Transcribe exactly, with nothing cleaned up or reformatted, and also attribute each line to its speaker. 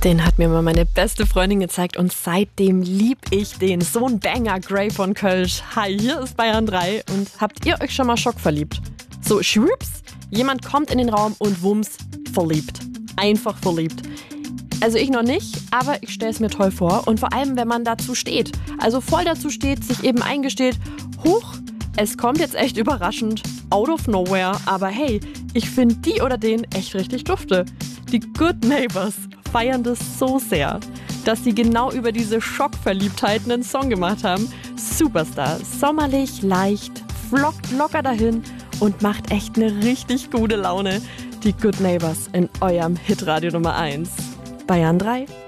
Speaker 1: Den hat mir mal meine beste Freundin gezeigt und seitdem lieb ich den. So ein Banger, Grey von Kölsch. Hi, hier ist Bayern drei und habt ihr euch schon mal schockverliebt? So, schwupps, jemand kommt in den Raum und wumms, verliebt. Einfach verliebt. Also ich noch nicht, aber ich stelle es mir toll vor und vor allem, wenn man dazu steht. Also voll dazu steht, sich eben eingesteht, huch, es kommt jetzt echt überraschend, out of nowhere, aber hey, ich finde die oder den echt richtig dufte. Die Good Neighbors feiern das so sehr, dass sie genau über diese Schockverliebtheit einen Song gemacht haben. Superstar, sommerlich, leicht, flockt locker dahin und macht echt eine richtig gute Laune. Die Good Neighbors in eurem Hitradio Nummer eins. Bayern drei.